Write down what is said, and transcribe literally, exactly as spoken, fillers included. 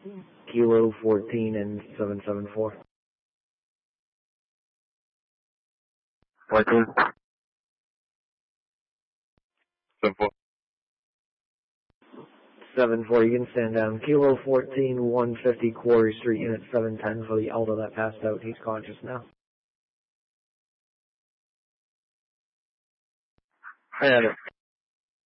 Kilo fourteen and seven seven four. fourteen. seven four. seven four, you can stand down. Kilo fourteen, one fifty Quarry Street, unit seven ten for the elder that passed out. He's conscious now. I had it.